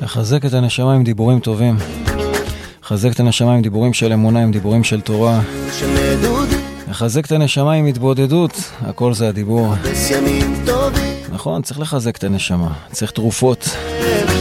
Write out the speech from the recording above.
לחזק את הנשמה עם דיבורים טובים. לחזק את הנשמה עם דיבורים של אמונה, עם דיבורים של תורה. לחזק את הנשמה עם התבודדות. הכל זה הדיבור. נכון, צריך לחזק את הנשמה. צריך תרופות.